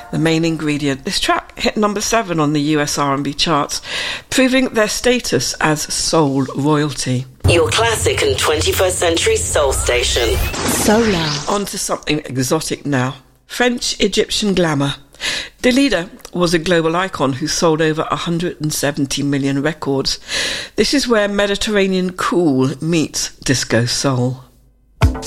the main ingredient. This track hit number 7 on the US R&B charts, proving their status as soul royalty. Your classic and 21st century soul station. Solar. On to something exotic now. French-Egyptian glamour. Dalida was a global icon who sold over 170 million records. This is where Mediterranean cool meets disco soul.